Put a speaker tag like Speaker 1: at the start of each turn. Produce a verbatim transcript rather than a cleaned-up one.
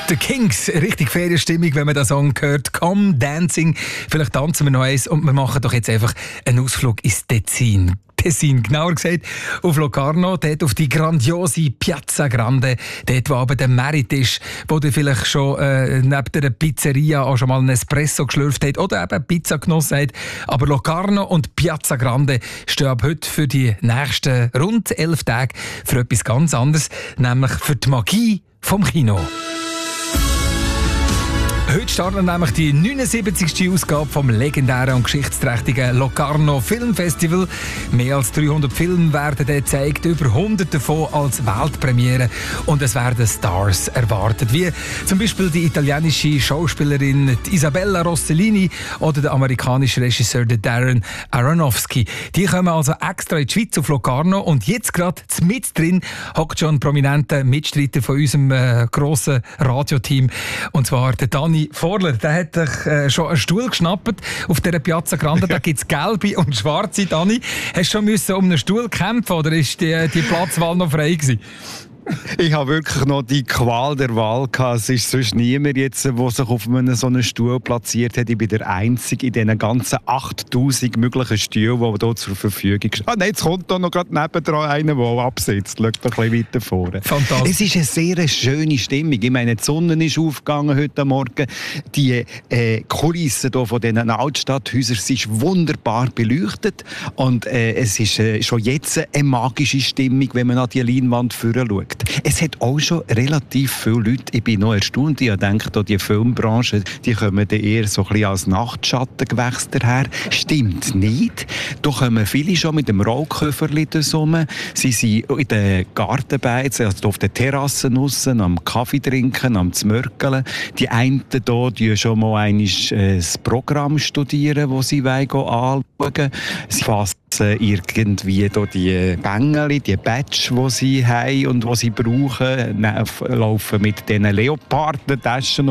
Speaker 1: The Kings, richtig Ferienstimmung, wenn man den Song hört. Come Dancing. Vielleicht tanzen wir noch eins und wir machen doch jetzt einfach einen Ausflug ins Tessin. Tessin, genauer gesagt, auf Locarno, dort auf die grandiose Piazza Grande, dort wo aber der Merit ist, wo du vielleicht schon äh, neben der Pizzeria auch schon mal einen Espresso geschlürft hat oder eben Pizza genossen hat. Aber Locarno und Piazza Grande stehen ab heute für die nächsten rund elf Tage für etwas ganz anderes, nämlich für die Magie vom Kino. Heute startet nämlich die neunundsiebzigste Ausgabe vom legendären und geschichtsträchtigen Locarno Filmfestival. Mehr als dreihundert Filme werden dort gezeigt, über hundert davon als Weltpremiere. Und es werden Stars erwartet, wie zum Beispiel die italienische Schauspielerin Isabella Rossellini oder der amerikanische Regisseur Darren Aronofsky. Die kommen also extra in die Schweiz auf Locarno und jetzt gerade mit drin hockt schon ein prominenter Mitstreiter von unserem äh, grossen Radioteam, und zwar der Dani Vorler. Der hat sich äh, schon einen Stuhl geschnappt auf dieser Piazza Grande. Da gibt es gelbe und schwarze. Dani, hast du schon müssen um einen Stuhl kämpfen oder ist die, die Platzwahl noch frei gewesen?
Speaker 2: Ich habe wirklich noch die Qual der Wahl gehabt. Es ist sonst niemand jetzt, der sich auf einem so einen Stuhl platziert hat. Ich bin der Einzige in diesen ganzen achttausend möglichen Stühlen, die hier zur Verfügung stehen. Ah nein, jetzt kommt da noch gerade nebendran einer, der absitzt. Schau doch ein bisschen weiter vorne.
Speaker 1: Fantastisch.
Speaker 2: Es ist eine sehr schöne Stimmung. Ich meine, die Sonne ist aufgegangen heute Morgen. Die äh, Kulissen hier von diesen Altstadthäusern sind wunderbar beleuchtet. Und äh, es ist äh, schon jetzt eine magische Stimmung, wenn man an die Leinwand vorne schaut. Es hat auch schon relativ viele Leute, ich bin noch erstaunt, ich denke, die Filmbranche, die kommen dann eher so ein bisschen als Nachtschattengewächs daher. Stimmt nicht. Da kommen viele schon mit dem Rollköfferli rum. Sie sind in den Gartenbeizen, also auf den Terrassen draussen, am Kaffee trinken, am Zmörkeln. Die einen hier, die schon mal einmal äh, das Programm studieren, das sie anschauen wollen. Sie fassen irgendwie die Bängeli, die Badge, die sie haben und die sie brauchen, laufen mit diesen Leoparden-Taschen